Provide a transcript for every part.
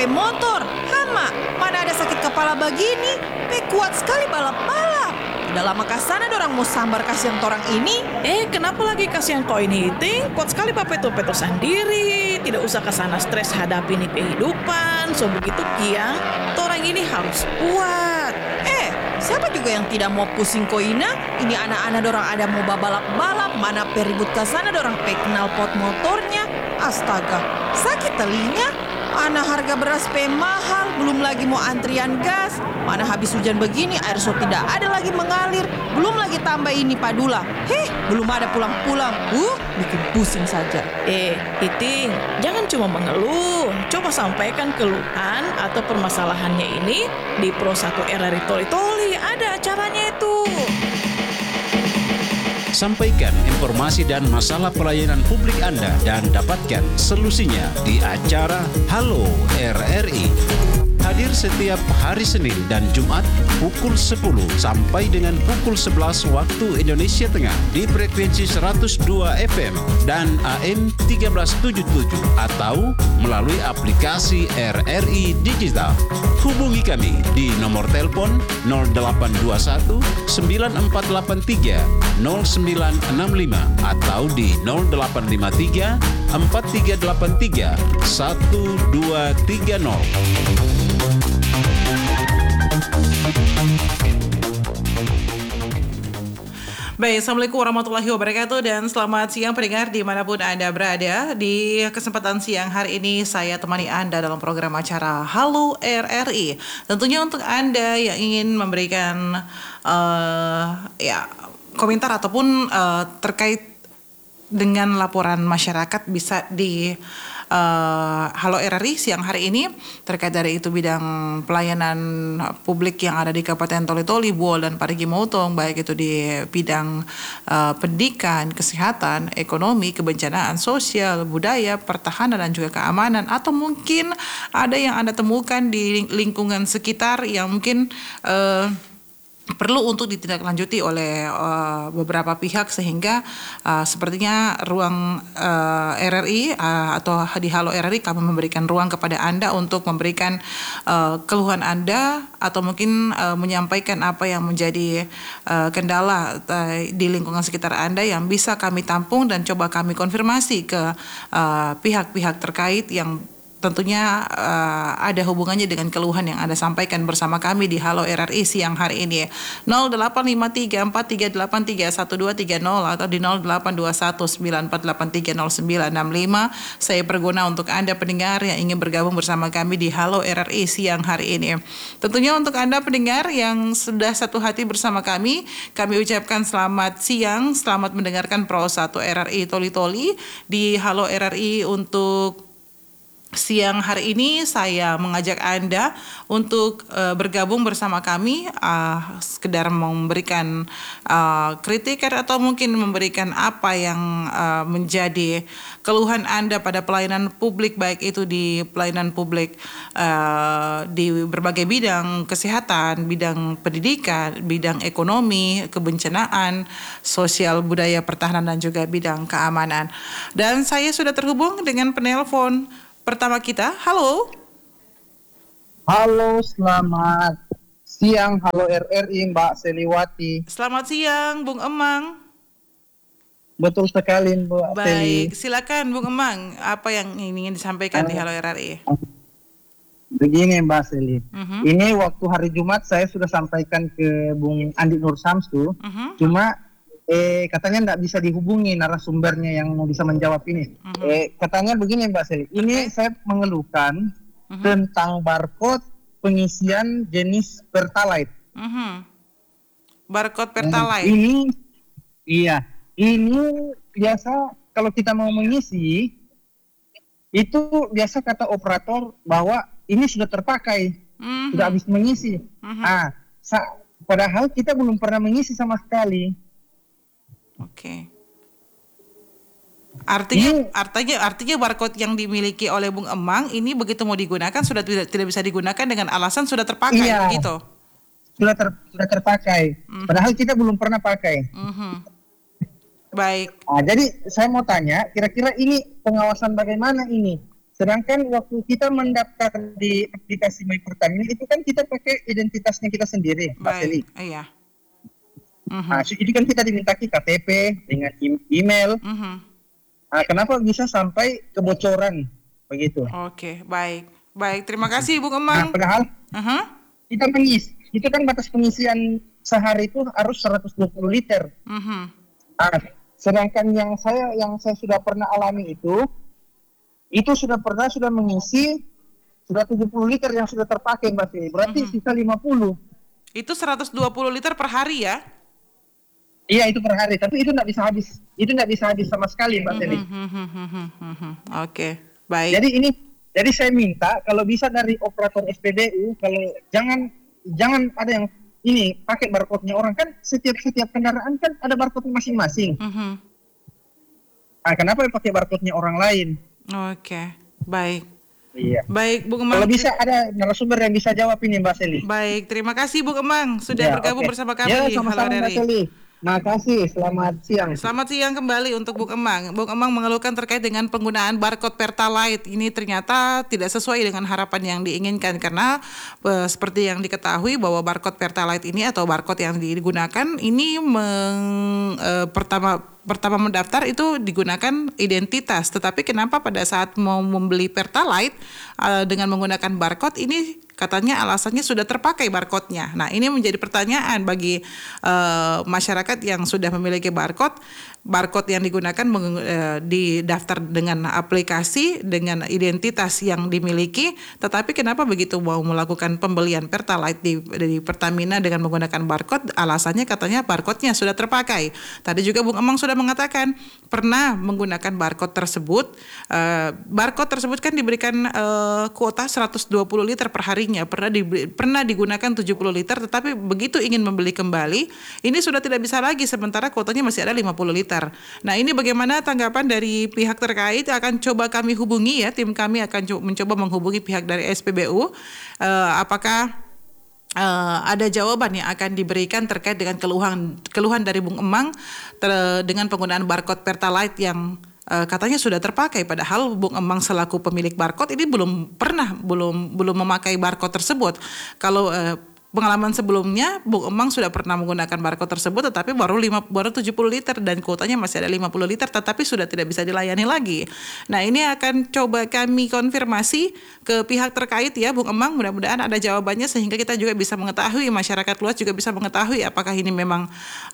motor. Hama, mana ada sakit kepala begini? Kuat sekali balap-balap. Udah lama kasana dorang mau sambar kasihan torang ini. Kenapa lagi kasihan kau ini? Kuat sekali papeto-peto sendiri. Tidak usah kesana stres hadapi ini kehidupan. So begitu kiang, torang ini harus kuat. Siapa juga yang tidak mau pusing koina? Ini anak-anak dorang ada mau balap-balap, mana peribut kasana dorang kenal pot motornya. Astaga, sakit telinga. Mana harga beras mahal, belum lagi mau antrian gas. Mana habis hujan begini, air so tidak ada lagi mengalir. Belum lagi tambah ini padula. Belum ada pulang-pulang. Bikin pusing saja. Iting, jangan cuma mengeluh. Coba sampaikan keluhan atau permasalahannya ini di Pro 1 RRI Toli-Toli. Ada acaranya itu. Sampaikan informasi dan masalah pelayanan publik Anda dan dapatkan solusinya di acara Halo RRI. Hadir setiap hari Senin dan Jumat pukul 10 sampai dengan pukul 11 waktu Indonesia Tengah di frekuensi 102 FM dan AM 1377 atau melalui aplikasi RRI Digital. Hubungi kami di nomor telepon 0821 9483 0965 atau di 0853 4383 1230. Baik, Assalamualaikum warahmatullahi wabarakatuh dan selamat siang pendengar dimanapun Anda berada. Di kesempatan siang hari ini saya temani Anda dalam program acara Halo RRI. Tentunya untuk Anda yang ingin memberikan komentar ataupun terkait dengan laporan masyarakat bisa di Halo RRI siang hari ini terkait dari itu bidang pelayanan publik yang ada di Kabupaten Toli-Toli, Buol dan Parigi Motong, baik itu di bidang pendidikan, kesehatan, ekonomi, kebencanaan sosial, budaya, pertahanan dan juga keamanan, atau mungkin ada yang Anda temukan di lingkungan sekitar yang mungkin perlu untuk ditindaklanjuti oleh beberapa pihak sehingga sepertinya ruang RRI atau di Halo RRI kami memberikan ruang kepada Anda untuk memberikan keluhan Anda atau mungkin menyampaikan apa yang menjadi kendala di lingkungan sekitar Anda yang bisa kami tampung dan coba kami konfirmasi ke pihak-pihak terkait yang tentunya ada hubungannya dengan keluhan yang Anda sampaikan bersama kami di Halo RRI siang hari ini. 085343831230 atau di 082194830965. Saya berguna untuk Anda pendengar yang ingin bergabung bersama kami di Halo RRI siang hari ini. Tentunya untuk Anda pendengar yang sudah satu hati bersama kami ucapkan selamat siang, selamat mendengarkan Pro 1 RRI Toli-Toli di Halo RRI. Untuk siang hari ini saya mengajak Anda untuk bergabung bersama kami, sekedar memberikan kritikan atau mungkin memberikan apa yang menjadi keluhan Anda pada pelayanan publik, baik itu di pelayanan publik di berbagai bidang kesehatan, bidang pendidikan, bidang ekonomi, kebencanaan, sosial, budaya, pertahanan dan juga bidang keamanan. Dan saya sudah terhubung dengan penelpon pertama kita. Halo. Halo, selamat siang. Halo RRI, Mbak Seliwati. Selamat siang, Bung Emang. Betul sekali, Mbak Baik, silakan Bung Emang. Apa yang ingin disampaikan di Halo RRI? Begini, Mbak Seli. Ini waktu hari Jumat saya sudah sampaikan ke Bung Andi Nur Samsu. Cuma katanya tidak bisa dihubungi narasumbernya yang mau bisa menjawab ini. Katanya begini, Mbak Seli. Ini saya mengeluhkan tentang barcode pengisian jenis Pertalite. Barcode Pertalite. Ini biasa kalau kita mau mengisi itu biasa kata operator bahwa ini sudah terpakai, sudah habis mengisi. Padahal kita belum pernah mengisi sama sekali. Oke. Artinya barcode yang dimiliki oleh Bung Emang ini begitu mau digunakan sudah tidak bisa digunakan dengan alasan sudah terpakai, begitu. Sudah terpakai. Padahal kita belum pernah pakai. Baik. Jadi saya mau tanya, kira-kira ini pengawasan bagaimana ini? Sedangkan waktu kita mendaftar di aplikasi My Pertamina itu kan kita pakai identitasnya kita sendiri, Mbak Seli. Baik, iya. Nah, jadi kan kita diminta KTP dengan email. Nah, kenapa bisa sampai kebocoran begitu? Oke, baik. Baik, terima kasih Bung Nah, Emang. padahal kita itu kan batas pengisian sehari itu harus 120 liter. Nah, sedangkan yang saya sudah pernah alami itu sudah mengisi sudah 70 liter yang sudah terpakai, Mbak Sri. Berarti sisa 50. Itu 120 liter per hari ya? Iya, itu per hari, tapi itu nggak bisa habis. Itu nggak bisa habis sama sekali, Mbak Sri. Oke, baik. Jadi saya minta kalau bisa dari operator SPBU, kalau jangan ada yang ini pakai barcode-nya orang, kan setiap kendaraan kan ada barcode masing-masing. Nah, kenapa pakai barcode-nya orang lain? Oke, baik. Iya. Baik, Bung Emang. Kalau bisa ada narasumber yang bisa jawab ini, Mbak Seli. Baik, terima kasih Bung Emang sudah bergabung bersama kami Ya, di Halo sama-sama, Mbak RRI. Seli. Makasih, selamat siang. Selamat siang kembali untuk Bung Emang. Bung Emang mengeluhkan terkait dengan penggunaan barcode Pertalite. Ini ternyata tidak sesuai dengan harapan yang diinginkan karena seperti yang diketahui bahwa barcode Pertalite ini atau barcode yang digunakan ini pertama mendaftar itu digunakan identitas. Tetapi kenapa pada saat mau membeli Pertalite dengan menggunakan barcode ini katanya alasannya sudah terpakai barcode-nya. Nah, ini menjadi pertanyaan bagi masyarakat yang sudah memiliki barcode yang digunakan didaftar dengan aplikasi dengan identitas yang dimiliki, tetapi kenapa begitu mau melakukan pembelian Pertalite di Pertamina dengan menggunakan barcode? Alasannya katanya barcode-nya sudah terpakai. Tadi juga Bung Emang sudah mengatakan pernah menggunakan barcode tersebut. Barcode tersebut kan diberikan kuota 120 liter per harinya, pernah digunakan 70 liter, tetapi begitu ingin membeli kembali, ini sudah tidak bisa lagi sementara kuotanya masih ada 50 liter. Nah, ini bagaimana tanggapan dari pihak terkait? Akan coba kami hubungi ya, tim kami akan mencoba menghubungi pihak dari SPBU. Apakah ada jawaban yang akan diberikan terkait dengan keluhan dari Bung Emang dengan penggunaan barcode Pertalite yang katanya sudah terpakai, padahal Bung Emang selaku pemilik barcode ini belum memakai barcode tersebut. Kalau pengalaman sebelumnya Bung Emang sudah pernah menggunakan barcode tersebut, tetapi baru 70 liter dan kuotanya masih ada 50 liter, tetapi sudah tidak bisa dilayani lagi. Nah, ini akan coba kami konfirmasi ke pihak terkait ya Bung Emang, mudah-mudahan ada jawabannya sehingga kita juga bisa mengetahui, masyarakat luas juga bisa mengetahui apakah ini memang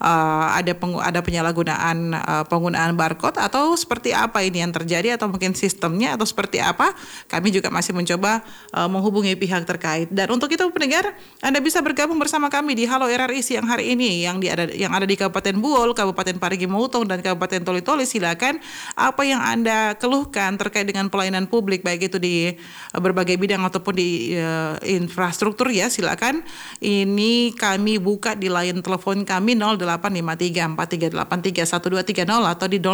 ada penyalahgunaan penggunaan barcode atau seperti apa ini yang terjadi, atau mungkin sistemnya atau seperti apa. Kami juga masih mencoba menghubungi pihak terkait. Dan untuk itu pendengar, Anda bisa bergabung bersama kami di Halo RRI siang hari ini yang ada di Kabupaten Buol, Kabupaten Parigi Mutong, dan Kabupaten Toli-Toli. Silakan apa yang Anda keluhkan terkait dengan pelayanan publik, baik itu di berbagai bidang ataupun di infrastruktur ya, silakan. Ini kami buka di line telepon kami 085343831230 atau di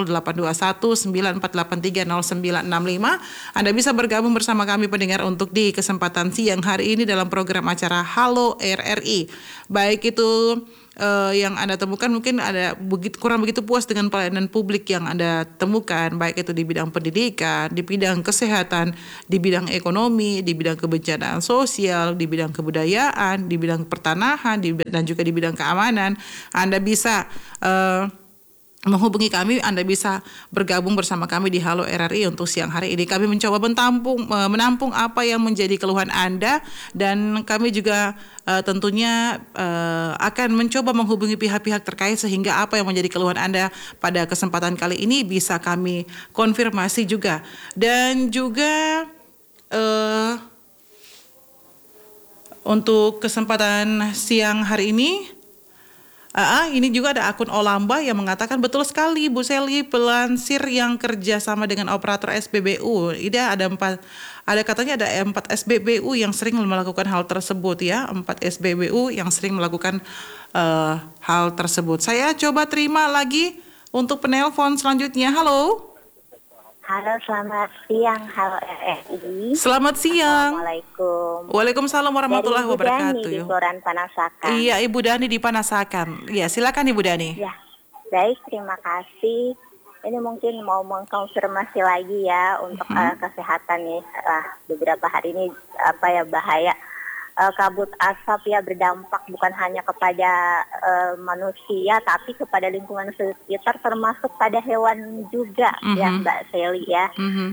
082194830965. Anda bisa bergabung bersama kami pendengar untuk di kesempatan siang hari ini dalam program acara Halo RRI. Baik itu yang Anda temukan mungkin kurang begitu puas dengan pelayanan publik yang Anda temukan, baik itu di bidang pendidikan, di bidang kesehatan, di bidang ekonomi, di bidang kebencanaan sosial, di bidang kebudayaan, di bidang pertanahan, dan juga di bidang keamanan. Anda bisa menghubungi kami, Anda bisa bergabung bersama kami di Halo RRI untuk siang hari ini. Kami mencoba menampung apa yang menjadi keluhan Anda, dan kami juga tentunya akan mencoba menghubungi pihak-pihak terkait sehingga apa yang menjadi keluhan Anda pada kesempatan kali ini bisa kami konfirmasi juga. Dan juga untuk kesempatan siang hari ini juga ada akun Olamba yang mengatakan betul sekali Bu Seli, pelansir yang kerja sama dengan operator SPBU. Ini katanya ada 4 SPBU yang sering melakukan hal tersebut ya, 4 SPBU yang sering melakukan hal tersebut. Saya coba terima lagi untuk penelpon selanjutnya. Halo. Halo, selamat siang Halo RRI. Selamat siang. Assalamualaikum. Waalaikumsalam warahmatullahi wabarakatuh. Dari Ibu Dani di Kelurahan Panasakan. Iya, Ibu Dani di Panasakan. Ya, silakan Ibu Dani. Ya, baik, terima kasih. ini mungkin mau mengkonfirmasi lagi ya untuk kesehatan nih. Beberapa hari ini bahaya. Kabut asap ya berdampak bukan hanya kepada manusia tapi kepada lingkungan sekitar termasuk pada hewan juga ya Mbak Seli ya.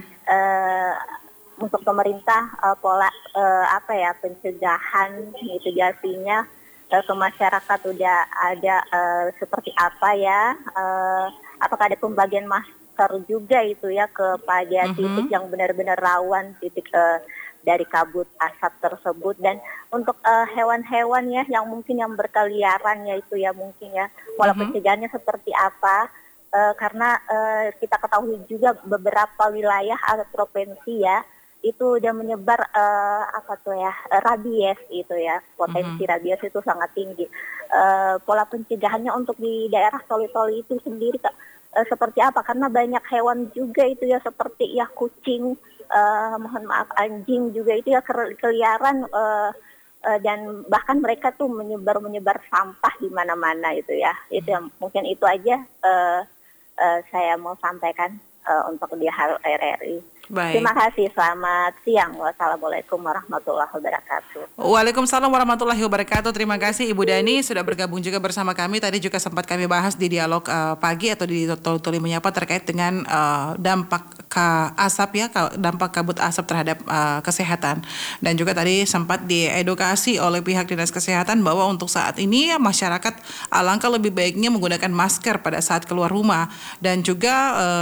Untuk pemerintah pola pencegahan mitigasinya ke masyarakat udah ada seperti apa ya? Apakah ada pembagian masker juga itu ya kepada titik yang benar-benar rawan titik dari kabut asap tersebut, dan untuk hewan-hewan ya yang mungkin yang berkeliaran ya itu ya mungkin ya pola pencegahannya seperti apa, karena kita ketahui juga beberapa wilayah atau provinsi ya itu udah menyebar rabies itu ya, potensi rabies itu sangat tinggi. Pola pencegahannya untuk di daerah Toli-Toli itu sendiri seperti apa, karena banyak hewan juga itu ya seperti ya kucing, mohon maaf anjing juga itu ya keliaran, dan bahkan mereka tuh menyebar sampah di mana-mana itu ya. Itu yang mungkin itu aja saya mau sampaikan untuk di Halo RRI. Baik. Terima kasih, selamat siang. Wassalamualaikum warahmatullahi wabarakatuh. Waalaikumsalam warahmatullahi wabarakatuh. Terima kasih Ibu Dani sudah bergabung juga bersama kami. Tadi juga sempat kami bahas di dialog pagi atau di Toli Menyapa terkait dengan dampak asap ya, dampak kabut asap terhadap kesehatan. Dan juga tadi sempat diedukasi oleh pihak Dinas Kesehatan bahwa untuk saat ini masyarakat alangkah lebih baiknya menggunakan masker pada saat keluar rumah, dan juga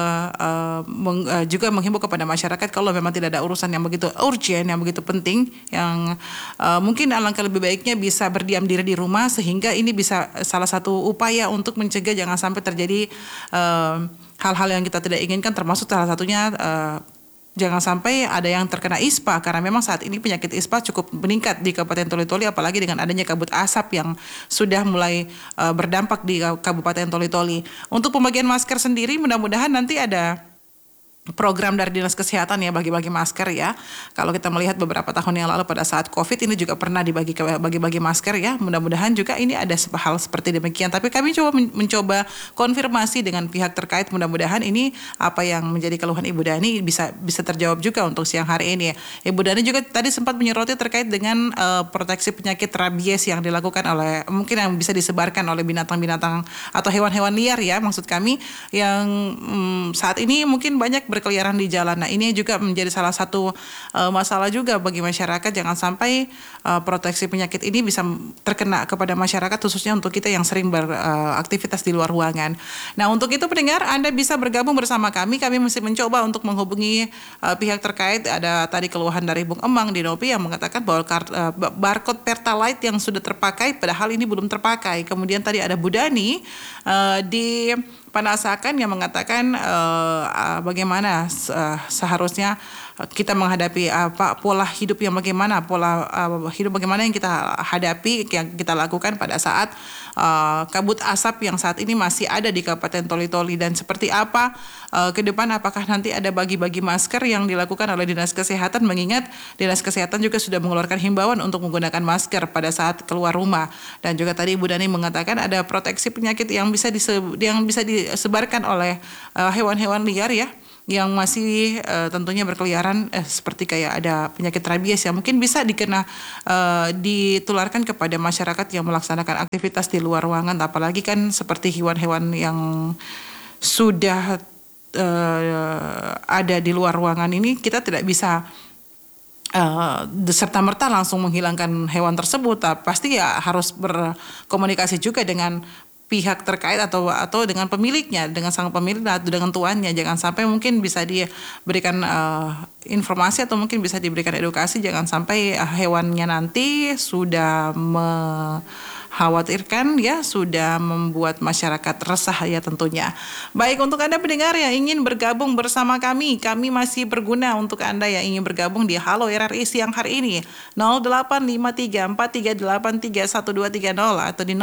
juga menghimbau kepada masyarakat kalau memang tidak ada urusan yang begitu urgent, yang begitu penting, yang mungkin alangkah lebih baiknya bisa berdiam diri di rumah, sehingga ini bisa salah satu upaya untuk mencegah jangan sampai terjadi hal-hal yang kita tidak inginkan, termasuk salah satunya jangan sampai ada yang terkena ISPA, karena memang saat ini penyakit ISPA cukup meningkat di Kabupaten Toli-Toli, apalagi dengan adanya kabut asap yang sudah mulai berdampak di Kabupaten Toli-Toli. Untuk pembagian masker sendiri mudah-mudahan nanti ada program dari Dinas Kesehatan ya, bagi-bagi masker ya. Kalau kita melihat beberapa tahun yang lalu pada saat COVID ini juga pernah bagi-bagi masker ya. Mudah-mudahan juga ini ada hal seperti demikian. Tapi kami mencoba konfirmasi dengan pihak terkait. Mudah-mudahan ini apa yang menjadi keluhan Ibu Dani bisa terjawab juga untuk siang hari ini. Ibu Dani juga tadi sempat menyoroti terkait dengan proteksi penyakit rabies yang dilakukan oleh, mungkin yang bisa disebarkan oleh binatang-binatang atau hewan-hewan liar ya, maksud kami, yang saat ini mungkin banyak berkeliaran di jalan. Nah, ini juga menjadi salah satu masalah juga bagi masyarakat, jangan sampai proteksi penyakit ini bisa terkena kepada masyarakat, khususnya untuk kita yang sering beraktivitas di luar ruangan. Nah, untuk itu pendengar, Anda bisa bergabung bersama kami. Kami masih mencoba untuk menghubungi pihak terkait. Ada tadi keluhan dari Bung Emang di Nopi yang mengatakan bahwa barcode Pertalite yang sudah terpakai padahal ini belum terpakai. Kemudian tadi ada Bu Dani di Panasakan yang mengatakan bagaimana seharusnya kita menghadapi pola hidup yang bagaimana, yang kita hadapi, yang kita lakukan pada saat kabut asap yang saat ini masih ada di Kabupaten Toli-Toli, dan seperti apa ke depan, apakah nanti ada bagi-bagi masker yang dilakukan oleh Dinas Kesehatan, mengingat Dinas Kesehatan juga sudah mengeluarkan himbauan untuk menggunakan masker pada saat keluar rumah. Dan juga tadi Ibu Dani mengatakan ada proteksi penyakit yang bisa disebarkan oleh hewan-hewan liar ya, yang masih tentunya berkeliaran, seperti kayak ada penyakit rabies yang mungkin bisa ditularkan kepada masyarakat yang melaksanakan aktivitas di luar ruangan, apalagi kan seperti hewan-hewan yang sudah ada di luar ruangan ini, kita tidak bisa serta-merta langsung menghilangkan hewan tersebut. Pasti ya harus berkomunikasi juga dengan pihak terkait atau dengan pemiliknya, dengan sang pemilik atau dengan tuannya. Jangan sampai mungkin bisa diberikan informasi atau mungkin bisa diberikan edukasi, jangan sampai hewannya nanti sudah khawatirkan ya, sudah membuat masyarakat resah ya tentunya. Baik, untuk Anda pendengar yang ingin bergabung bersama kami masih berguna untuk Anda yang ingin bergabung di Halo RRI siang hari ini. 085343831230 atau di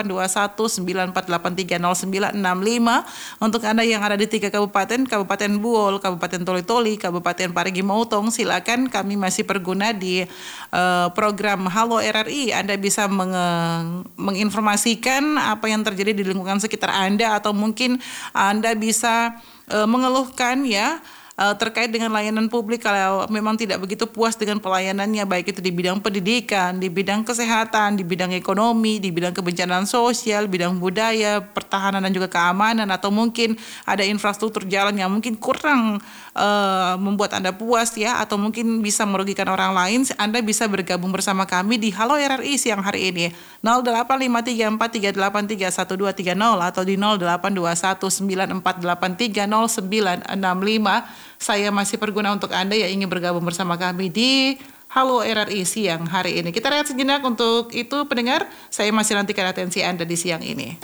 082194830965. Untuk Anda yang ada di 3 kabupaten, Kabupaten Buol, Kabupaten Toli-Toli, Kabupaten Parigi Motong, silakan, kami masih berguna di program Halo RRI. Anda bisa menginformasikan apa yang terjadi di lingkungan sekitar Anda, atau mungkin Anda bisa mengeluhkan ya terkait dengan layanan publik kalau memang tidak begitu puas dengan pelayanannya, baik itu di bidang pendidikan, di bidang kesehatan, di bidang ekonomi, di bidang kebencanaan sosial, bidang budaya, pertahanan dan juga keamanan, atau mungkin ada infrastruktur jalan yang mungkin kurang membuat Anda puas ya, atau mungkin bisa merugikan orang lain. Anda bisa bergabung bersama kami di Halo RRI siang hari ini 085343831230 atau di 082194830965. Saya masih berguna untuk Anda yang ingin bergabung bersama kami di Halo RRI siang hari ini. Kita rehat sejenak untuk itu pendengar. Saya masih nantikan atensi Anda di siang ini.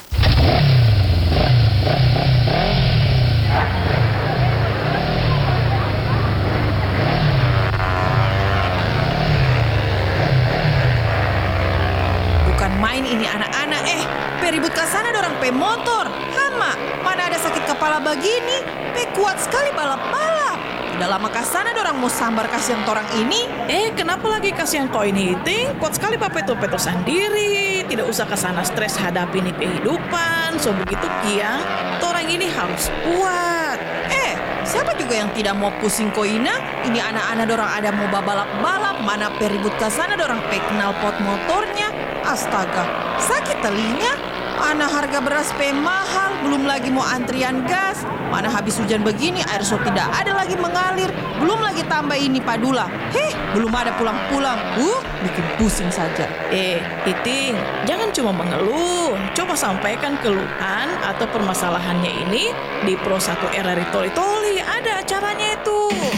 Bukan main ini anak-anak, peribut ke sana dorang pe motor. Hama, mana ada sakit kepala begini? Kuat sekali balap-balap. Udah lama ke sana dorang mau sambar kasihan torang ini. Kenapa lagi kasihan kau ini, Ting? Kuat sekali papeto-peto sendiri. Tidak usah ke sana stres hadapi ini kehidupan. So begitu kiang, torang ini harus kuat. Siapa juga yang tidak mau pusing koina? Ini anak-anak dorang ada mau balap-balap, mana peribut ke sana dorang pe knalpot motornya. Astaga, sakit telinga. Mana harga beras pe mahal, belum lagi mau antrian gas. Mana habis hujan begini, air so tidak ada lagi mengalir. Belum lagi tambah ini padula. Belum ada pulang-pulang. Bikin pusing saja. Iting, jangan cuma mengeluh. Coba sampaikan keluhan atau permasalahannya ini di Pro 1 RRI Toli-Toli. Ada acaranya itu.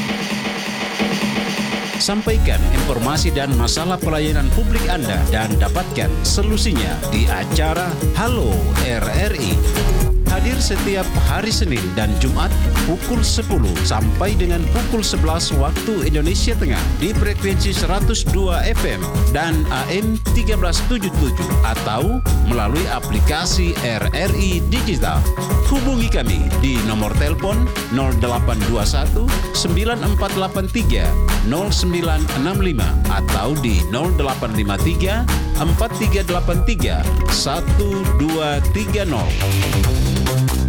Sampaikan informasi dan masalah pelayanan publik Anda dan dapatkan solusinya di acara Halo RRI. Hadir setiap hari Senin dan Jumat pukul 10 sampai dengan pukul 11 waktu Indonesia Tengah di frekuensi 102 FM dan AM 1377 atau melalui aplikasi RRI Digital. Hubungi kami di nomor telepon 0821 9483 0965 atau di 0853 4383 1230.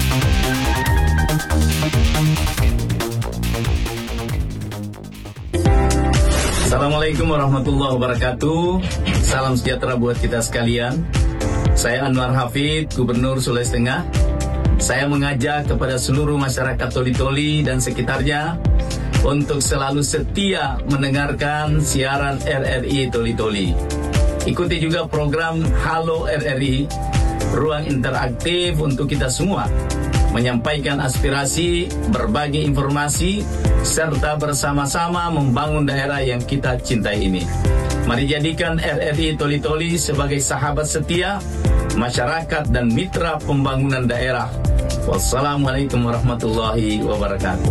Assalamualaikum warahmatullahi wabarakatuh. Salam sejahtera buat kita sekalian. Saya Anwar Hafid, Gubernur Sulawesi Tengah. Saya mengajak kepada seluruh masyarakat Toli-Toli dan sekitarnya untuk selalu setia mendengarkan siaran RRI Toli-Toli. Ikuti juga program Halo RRI, ruang interaktif untuk kita semua menyampaikan aspirasi, berbagi informasi, serta bersama-sama membangun daerah yang kita cintai ini. Mari jadikan RRI Toli-Toli sebagai sahabat setia, masyarakat dan mitra pembangunan daerah. Wassalamualaikum warahmatullahi wabarakatuh.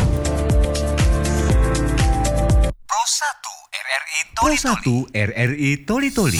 Pro 1 RRI Toli-Toli. Pro 1 RRI Toli-Toli.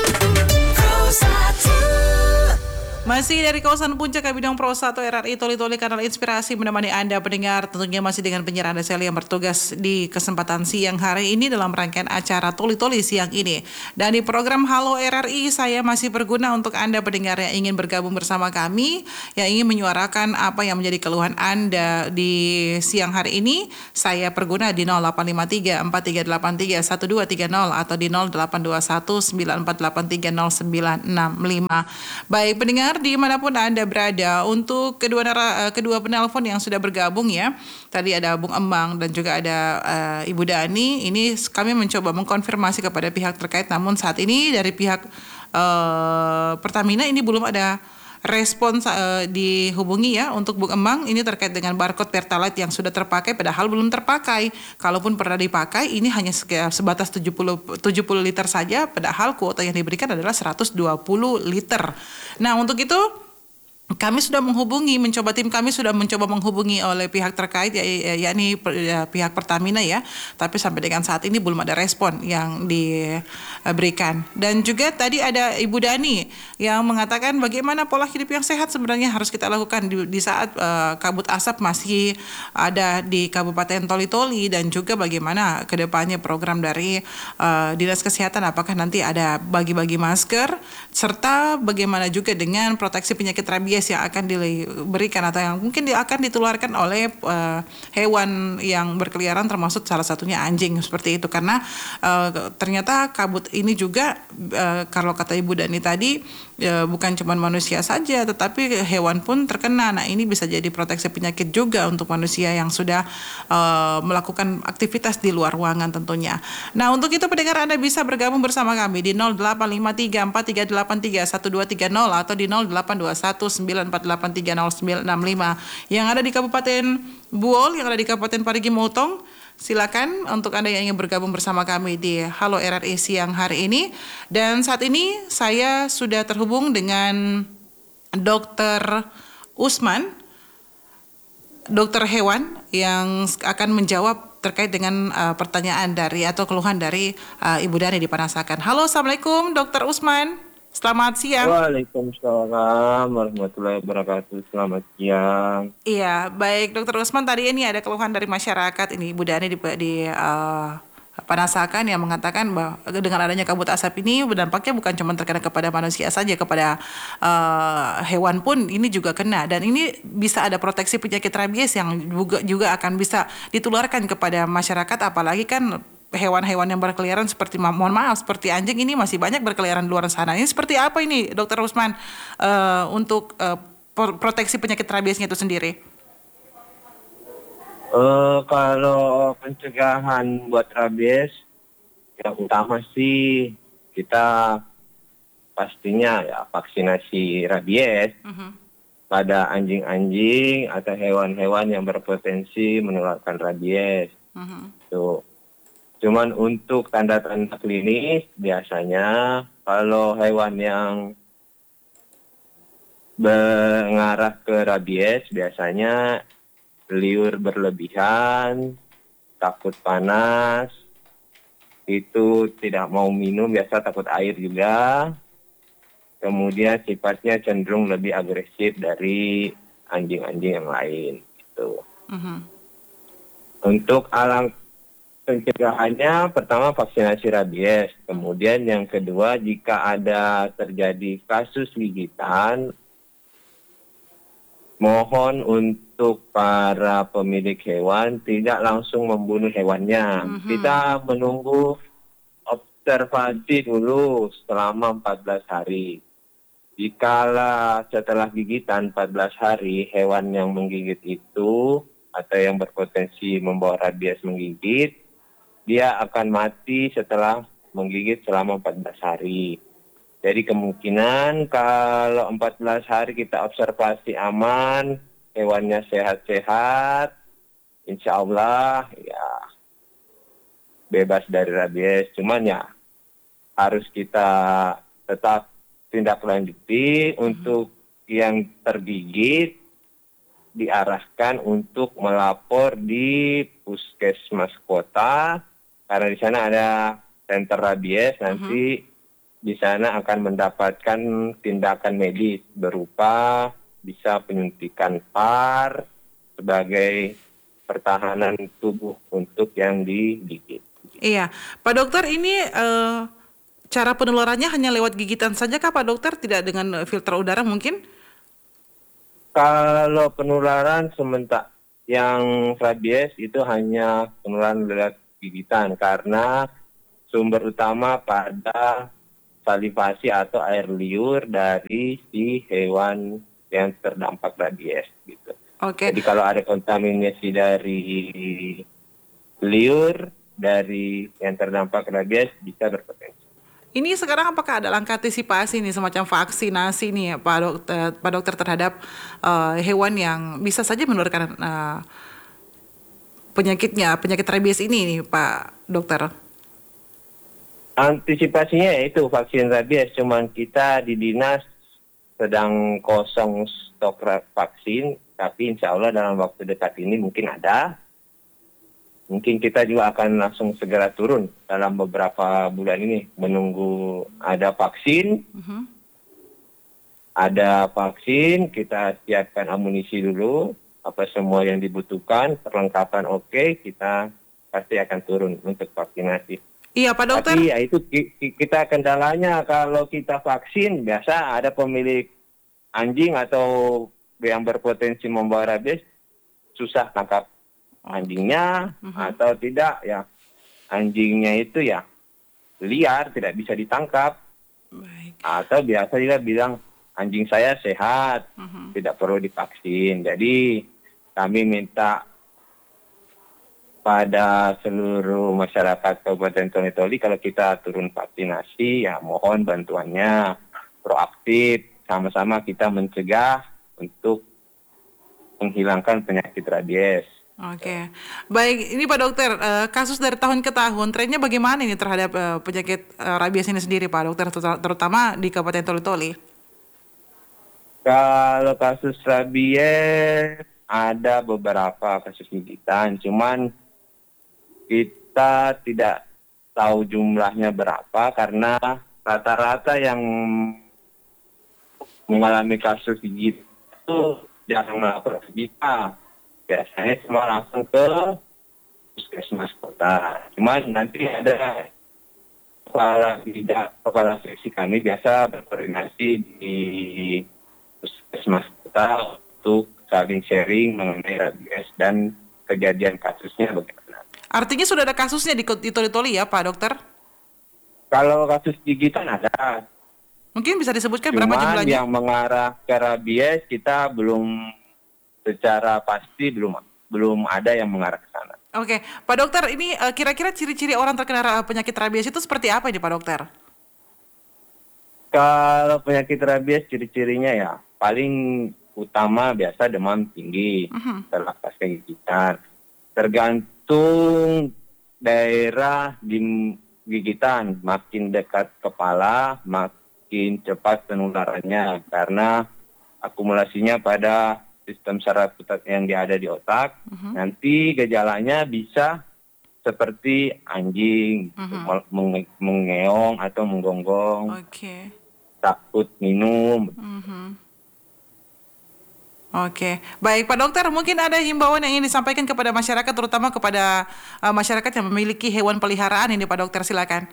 Masih dari kawasan Puncak Bidang Pro 1 RRI Toli-Toli, kanal inspirasi menemani Anda pendengar, tentunya masih dengan penyiar Anda Sally yang bertugas di kesempatan siang hari ini dalam rangkaian acara Toli-Toli siang ini. Dan di program Halo RRI saya masih berguna untuk Anda pendengar yang ingin bergabung bersama kami, yang ingin menyuarakan apa yang menjadi keluhan Anda di siang hari ini. Saya berguna di 0853 4383 1230 atau di 0821 9483 0965. Baik pendengar, dimanapun Anda berada, untuk kedua penelpon yang sudah bergabung ya, tadi ada Bung Emang dan juga ada Ibu Dani. Ini kami mencoba mengkonfirmasi kepada pihak terkait, namun saat ini dari pihak Pertamina ini belum ada respons dihubungi ya. Untuk Bung Emang ini terkait dengan barcode Pertalite yang sudah terpakai padahal belum terpakai. Kalaupun pernah dipakai ini hanya sebatas 70 liter saja, padahal kuota yang diberikan adalah 120 liter. Nah untuk itu kami sudah tim kami sudah mencoba menghubungi oleh pihak terkait yakni pihak Pertamina ya, tapi sampai dengan saat ini belum ada respon yang diberikan. Dan juga tadi ada Ibu Dani yang mengatakan bagaimana pola hidup yang sehat sebenarnya harus kita lakukan di saat kabut asap masih ada di Kabupaten Toli-Toli, dan juga bagaimana kedepannya program dari Dinas Kesehatan, apakah nanti ada bagi-bagi masker, serta bagaimana juga dengan proteksi penyakit rabies yang akan diberikan atau yang mungkin akan ditularkan oleh hewan yang berkeliaran, termasuk salah satunya anjing seperti itu. Karena ternyata kabut ini juga kalau kata Ibu Dani tadi bukan cuma manusia saja tetapi hewan pun terkena. Nah, ini bisa jadi proteksi penyakit juga untuk manusia yang sudah melakukan aktivitas di luar ruangan tentunya. Nah, untuk itu pendengar Anda bisa bergabung bersama kami di 085343831230 atau di 082194830965 yang ada di Kabupaten Buol, yang ada di Kabupaten Parigi Motong. Silakan untuk Anda yang ingin bergabung bersama kami di Halo RRI siang hari ini. Dan saat ini saya sudah terhubung dengan Dr. Usman, dokter hewan yang akan menjawab terkait dengan pertanyaan dari atau keluhan dari Ibu Dani di Panasakan. Halo, Assalamualaikum Dr. Usman. Selamat siang. Waalaikumsalam warahmatullahi wabarakatuh. Selamat siang. Iya, baik Dr. Usman, tadi ini ada keluhan dari masyarakat ini Ibu Dani di Panasakan yang mengatakan bahwa dengan adanya kabut asap ini dampaknya bukan cuma terkena kepada manusia saja, kepada hewan pun ini juga kena, dan ini bisa ada proteksi penyakit rabies yang juga akan bisa ditularkan kepada masyarakat, apalagi kan hewan-hewan yang berkeliaran seperti seperti anjing ini masih banyak berkeliaran di luar sana. Ini seperti apa ini Dr. Usman untuk proteksi penyakit rabiesnya itu sendiri? Kalau pencegahan buat rabies, yang utama sih kita pastinya ya vaksinasi rabies pada anjing-anjing atau hewan-hewan yang berpotensi menularkan rabies. Tuh. Cuman untuk tanda-tanda klinis biasanya kalau hewan yang mengarah ke rabies biasanya liur berlebihan, takut panas, itu tidak mau minum, biasa takut air juga. Kemudian sifatnya cenderung lebih agresif dari anjing-anjing yang lain. Gitu. Untuk alang pencegahannya, pertama vaksinasi rabies. Kemudian yang kedua, jika ada terjadi kasus gigitan, mohon untuk para pemilik hewan tidak langsung membunuh hewannya. Kita menunggu observasi dulu selama 14 hari. Jikalau setelah gigitan 14 hari, hewan yang menggigit itu atau yang berpotensi membawa rabies menggigit, dia akan mati setelah menggigit selama 14 hari. Jadi kemungkinan kalau 14 hari kita observasi aman, hewannya sehat-sehat, insya Allah ya bebas dari rabies. Cuman ya harus kita tetap tindak lanjuti. Untuk yang tergigit diarahkan untuk melapor di puskesmas kota, karena di sana ada center rabies. Nanti di sana akan mendapatkan tindakan medis berupa bisa penyuntikan PAR sebagai pertahanan tubuh untuk yang digigit. Iya, Pak Dokter, ini cara penularannya hanya lewat gigitan saja kah Pak Dokter? Tidak dengan filter udara mungkin? Kalau penularan sementara yang rabies itu hanya penularan lewat gigitan, karena sumber utama pada salivasi atau air liur dari si hewan yang terdampak rabies gitu. Oke. Jadi kalau ada kontaminasi dari liur dari yang terdampak rabies bisa berpotensi. Ini sekarang apakah ada langkah antisipasi nih, semacam vaksinasi nih ya, Pak Dokter terhadap hewan yang bisa saja menularkan penyakit rabies ini nih Pak Dokter? Antisipasinya yaitu vaksin rabies, cuman kita di dinas sedang kosong stok vaksin, tapi insya Allah dalam waktu dekat ini mungkin ada. Mungkin kita juga akan langsung segera turun dalam beberapa bulan ini menunggu ada vaksin. Ada vaksin, kita siapkan amunisi dulu, apa semua yang dibutuhkan, perlengkapan oke, kita pasti akan turun untuk vaksinasi. Iya Pak Dokter. Tapi ya itu kita kendalanya kalau kita vaksin, biasa ada pemilik anjing atau yang berpotensi membawa rabies, susah tangkap anjingnya atau tidak ya anjingnya itu ya liar, tidak bisa ditangkap. Baik. Atau biasa juga bilang anjing saya sehat, tidak perlu divaksin. Jadi kami minta pada seluruh masyarakat Kabupaten Toli-Toli kalau kita turun vaksinasi ya mohon bantuannya proaktif, sama-sama kita mencegah untuk menghilangkan penyakit rabies. Oke, baik. Ini Pak Dokter, kasus dari tahun ke tahun, trennya bagaimana ini terhadap penyakit rabies ini sendiri Pak Dokter, terutama di Kabupaten Toli-Toli? Kalau kasus rabies ada beberapa kasus gigitan, cuman kita tidak tahu jumlahnya berapa karena rata-rata yang mengalami kasus gigit itu jarang melapor ke kita. Biasanya cuma langsung ke puskesmas kota. Cuman nanti ada kepala seksi kami biasa berkoordinasi di puskesmas kota untuk saling sharing mengenai rabies dan kejadian kasusnya bagaimana. Artinya sudah ada kasusnya di Toli-Toli ya Pak Dokter? Kalau kasus gigitan ada. Mungkin bisa disebutkan berapa jumlahnya? Yang mengarah ke rabies kita belum secara pasti belum ada yang mengarah ke sana. Oke, Pak Dokter, ini kira-kira ciri-ciri orang terkena penyakit rabies itu seperti apa ini Pak Dokter? Kalau penyakit rabies ciri-cirinya ya paling utama biasa demam tinggi, setelah pasca gigitan. Tergantung daerah di gigitan, makin dekat kepala makin cepat penularannya karena akumulasinya pada sistem saraf pusat yang ada di otak. Nanti gejalanya bisa seperti anjing, mengeong atau menggonggong, takut minum. Oke, baik Pak Dokter, mungkin ada himbauan yang ingin disampaikan kepada masyarakat, terutama kepada masyarakat yang memiliki hewan peliharaan ini Pak Dokter, silakan.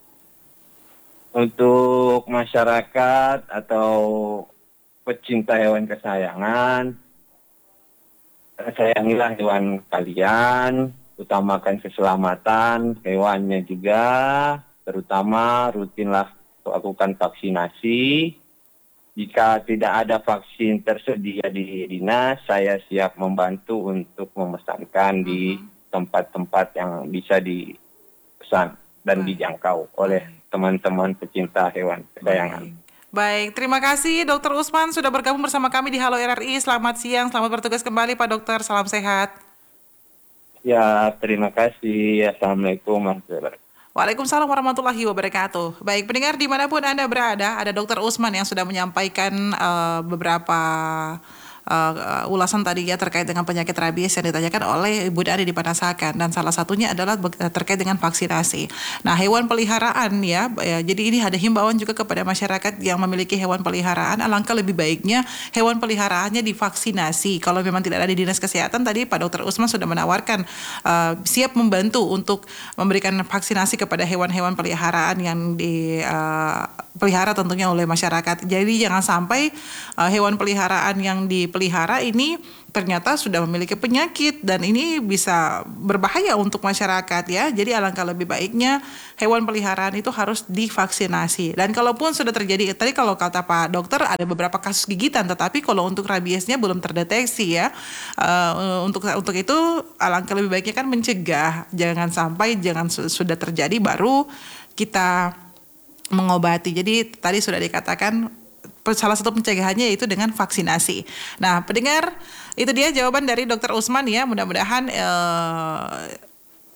Untuk masyarakat atau pecinta hewan kesayangan, sayangilah hewan kalian, utamakan keselamatan hewannya juga, terutama rutinlah lakukan vaksinasi. Jika tidak ada vaksin tersedia di dinas, saya siap membantu untuk memesankan di tempat-tempat yang bisa dipesan dan dijangkau oleh teman-teman pecinta hewan kesayangan. Baik, terima kasih Dr. Usman sudah bergabung bersama kami di Halo RRI. Selamat siang, selamat bertugas kembali Pak Dokter. Salam sehat. Ya, terima kasih. Assalamualaikum warahmatullahi wabarakatuh. Waalaikumsalam warahmatullahi wabarakatuh. Baik, pendengar dimanapun Anda berada, ada Dr. Usman yang sudah menyampaikan beberapa ulasan tadi ya terkait dengan penyakit rabies yang ditanyakan oleh Ibu Dari di Panasakan, dan salah satunya adalah terkait dengan vaksinasi. Nah, hewan peliharaan ya, jadi ini ada himbauan juga kepada masyarakat yang memiliki hewan peliharaan, alangkah lebih baiknya hewan peliharaannya divaksinasi. Kalau memang tidak ada di dinas kesehatan, tadi Pak Dr. Usman sudah menawarkan siap membantu untuk memberikan vaksinasi kepada hewan-hewan peliharaan yang dipelihara tentunya oleh masyarakat. Jadi jangan sampai hewan peliharaan yang dipelihara ini ternyata sudah memiliki penyakit dan ini bisa berbahaya untuk masyarakat ya. Jadi alangkah lebih baiknya hewan peliharaan itu harus divaksinasi. Dan kalaupun sudah terjadi, tadi kalau kata Pak Dokter ada beberapa kasus gigitan, tetapi kalau untuk rabiesnya belum terdeteksi ya. Untuk itu alangkah lebih baiknya kan mencegah, jangan sampai sudah terjadi baru kita mengobati. Jadi tadi sudah dikatakan salah satu pencegahannya yaitu dengan vaksinasi. Nah, pendengar, itu dia jawaban dari Dr. Usman ya. Mudah-mudahan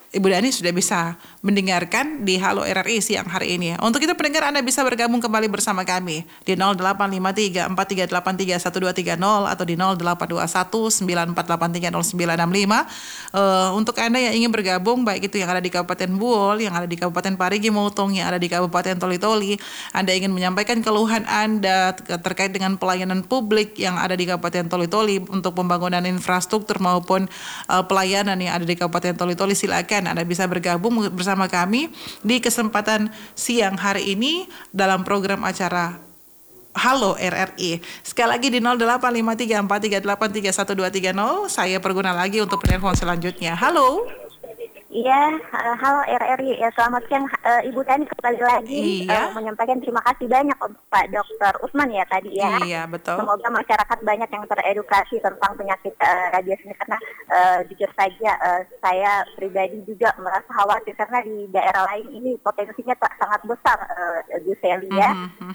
Ibu Dani sudah bisa mendengarkan di Halo RRI siang hari ini. Untuk itu pendengar Anda bisa bergabung kembali bersama kami di 0853 4383 1230 atau di 0821 9483 0965. Untuk Anda yang ingin bergabung baik itu yang ada di Kabupaten Buol, yang ada di Kabupaten Parigi Motong, yang ada di Kabupaten Toli-Toli, Anda ingin menyampaikan keluhan Anda terkait dengan pelayanan publik yang ada di Kabupaten Toli-Toli untuk pembangunan infrastruktur maupun pelayanan yang ada di Kabupaten Toli-Toli, silakan Anda bisa bergabung bersama kami di kesempatan siang hari ini dalam program acara Halo RRI. Sekali lagi di 085343831230. Saya Perguna lagi untuk penelpon selanjutnya. Halo. Iya, halo RRI. Ya, selamat siang Ibu Dani, kembali lagi menyampaikan terima kasih banyak untuk Pak Dr. Usman ya tadi ya. Iya, betul. Semoga masyarakat banyak yang teredukasi tentang penyakit rabies ini karena jujur saja saya pribadi juga merasa khawatir karena di daerah lain ini potensinya sangat besar Bu Seli ya.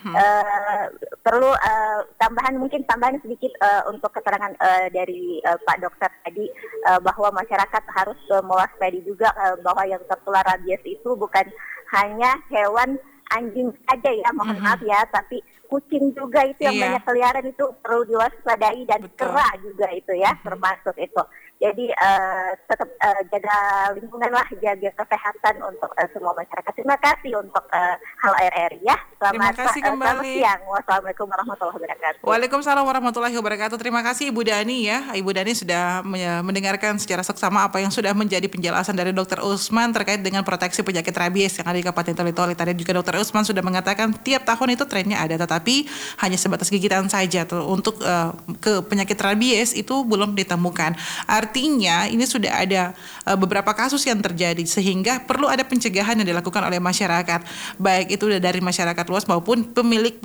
Perlu tambahan sedikit untuk keterangan dari Pak Dokter tadi bahwa masyarakat harus mewaspadai juga bahwa yang tertular rabies itu bukan hanya hewan anjing saja ya, mohon maaf ya, tapi kucing juga itu yang banyak keliaran itu perlu diwaspadai dan kera juga itu ya termasuk itu. Jadi tetap jaga lingkungan lah, jaga kesehatan untuk semua masyarakat. Terima kasih untuk Halo RRI ya. Terima kasih kembali. Selamat siang. Wassalamualaikum warahmatullahi wabarakatuh. Waalaikumsalam warahmatullahi wabarakatuh. Terima kasih Ibu Dani ya. Ibu Dani sudah mendengarkan secara seksama apa yang sudah menjadi penjelasan dari Dr. Usman terkait dengan proteksi penyakit rabies yang ada di Kabupaten Toli-Toli. Tadi juga Dr. Usman sudah mengatakan tiap tahun itu trennya ada, tetapi hanya sebatas gigitan saja. Untuk ke penyakit rabies itu belum ditemukan. Artinya ini sudah ada beberapa kasus yang terjadi sehingga perlu ada pencegahan yang dilakukan oleh masyarakat, baik itu dari masyarakat luas maupun pemilik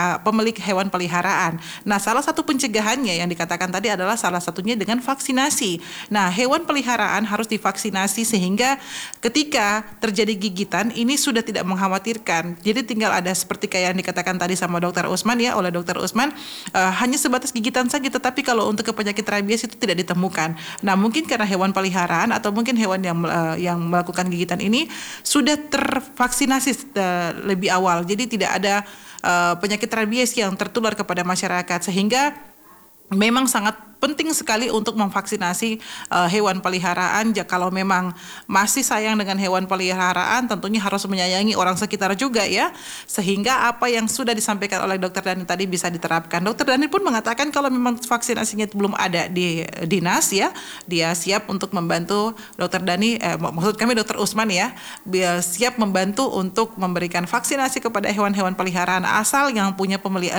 hewan peliharaan. Nah, salah satu pencegahannya yang dikatakan tadi adalah salah satunya dengan vaksinasi. Nah, hewan peliharaan harus divaksinasi sehingga ketika terjadi gigitan ini sudah tidak mengkhawatirkan. Jadi tinggal ada seperti kayak yang dikatakan tadi sama Dr. Usman ya, oleh Dr. Usman hanya sebatas gigitan saja, tetapi kalau untuk ke penyakit rabies itu tidak ditemukan. Nah, mungkin karena hewan peliharaan atau mungkin hewan yang melakukan gigitan ini sudah tervaksinasi lebih awal, jadi tidak ada penyakit rabies yang tertular kepada masyarakat, sehingga memang sangat penting sekali untuk memvaksinasi hewan peliharaan. Kalau memang masih sayang dengan hewan peliharaan, tentunya harus menyayangi orang sekitar juga ya, sehingga apa yang sudah disampaikan oleh Dr. Dani tadi bisa diterapkan. Dr. Dani pun mengatakan kalau memang vaksinasinya belum ada di dinas ya, dia siap untuk membantu Dr. Dani, maksud kami Dr. Usman ya, dia siap membantu untuk memberikan vaksinasi kepada hewan-hewan peliharaan, asal yang punya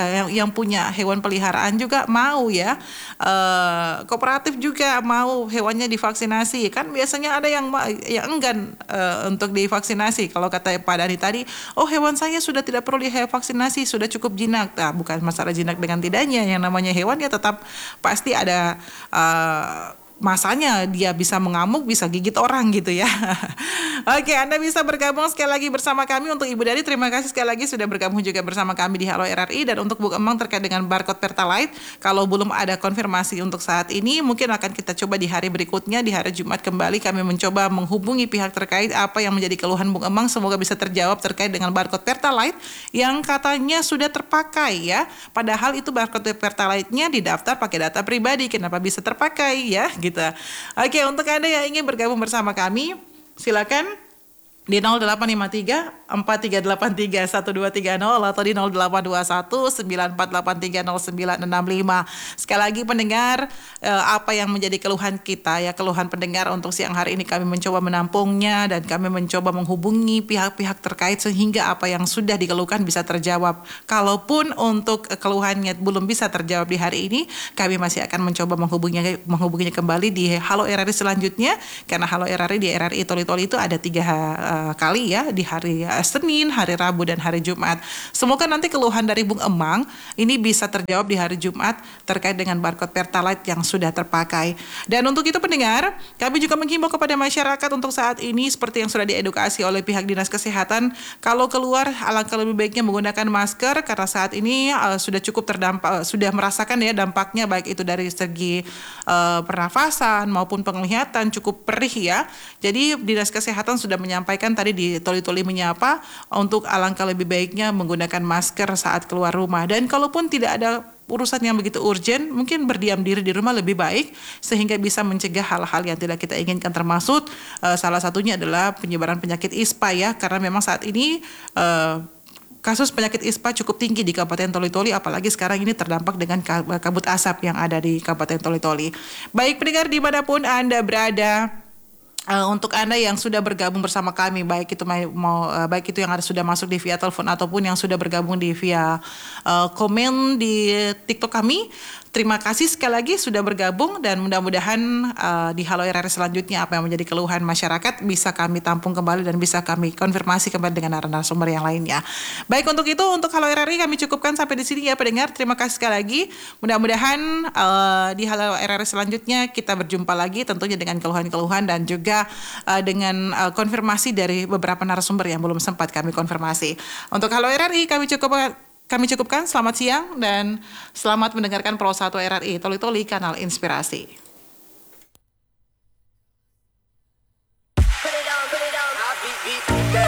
hewan peliharaan juga mau ya. Kooperatif juga mau hewannya divaksinasi. Kan biasanya ada yang enggan untuk divaksinasi. Kalau kata Pak Dani tadi, oh hewan saya sudah tidak perlu divaksinasi, sudah cukup jinak. Nah, bukan masalah jinak dengan tidaknya, yang namanya hewan ya tetap pasti ada masanya dia bisa mengamuk, bisa gigit orang gitu ya. Oke, Anda bisa bergabung sekali lagi bersama kami. Untuk Ibu Dani, terima kasih sekali lagi sudah bergabung juga bersama kami di Halo RRI. Dan untuk Bu Emang terkait dengan barcode Pertalite, kalau belum ada konfirmasi untuk saat ini, mungkin akan kita coba di hari berikutnya, di hari Jumat kembali kami mencoba menghubungi pihak terkait apa yang menjadi keluhan Bu Emang. Semoga bisa terjawab terkait dengan barcode Pertalite yang katanya sudah terpakai ya. Padahal itu barcode Pertalite-nya didaftar pakai data pribadi, kenapa bisa terpakai ya? Gitu. Oke, untuk Anda yang ingin bergabung bersama kami, silakan di 0853 4383 1230 atau di 0821 9483 0965. Sekali lagi pendengar, apa yang menjadi keluhan kita ya, keluhan pendengar untuk siang hari ini kami mencoba menampungnya dan kami mencoba menghubungi pihak-pihak terkait sehingga apa yang sudah dikeluhkan bisa terjawab. Kalaupun untuk keluhannya belum bisa terjawab di hari ini, kami masih akan mencoba menghubunginya kembali di Halo RRI selanjutnya, karena Halo RRI di RRI Toli-Toli itu ada 3 kali ya di hari Senin, hari Rabu dan hari Jumat. Semoga nanti keluhan dari Bung Emang ini bisa terjawab di hari Jumat terkait dengan barcode Pertalite yang sudah terpakai. Dan untuk itu pendengar, kami juga menghimbau kepada masyarakat untuk saat ini seperti yang sudah diedukasi oleh pihak Dinas Kesehatan, kalau keluar alangkah lebih baiknya menggunakan masker karena saat ini sudah cukup terdampak, sudah merasakan ya dampaknya baik itu dari segi pernafasan maupun penglihatan cukup perih ya. Jadi Dinas Kesehatan sudah menyampaikan tadi di Toli-Toli Menyapa untuk alangkah lebih baiknya menggunakan masker saat keluar rumah. Dan kalaupun tidak ada urusan yang begitu urgent, mungkin berdiam diri di rumah lebih baik sehingga bisa mencegah hal-hal yang tidak kita inginkan, termasuk salah satunya adalah penyebaran penyakit ISPA ya, karena memang saat ini kasus penyakit ISPA cukup tinggi di Kabupaten Toli-Toli, apalagi sekarang ini terdampak dengan kabut asap yang ada di Kabupaten Toli-Toli. Baik pendengar dimanapun Anda berada, untuk Anda yang sudah bergabung bersama kami, baik itu baik itu yang sudah masuk di via telepon ataupun yang sudah bergabung di via komen di TikTok kami, terima kasih sekali lagi sudah bergabung dan mudah-mudahan di Halo RRI selanjutnya apa yang menjadi keluhan masyarakat bisa kami tampung kembali dan bisa kami konfirmasi kembali dengan narasumber yang lainnya. Baik, untuk itu untuk Halo RRI kami cukupkan sampai di sini ya pendengar. Terima kasih sekali lagi. Mudah-mudahan di Halo RRI selanjutnya kita berjumpa lagi tentunya dengan keluhan-keluhan dan juga dengan konfirmasi dari beberapa narasumber yang belum sempat kami konfirmasi. Untuk Halo RRI kami cukupkan. Selamat siang dan selamat mendengarkan Pro 1 RRI Toli-Toli Kanal Inspirasi.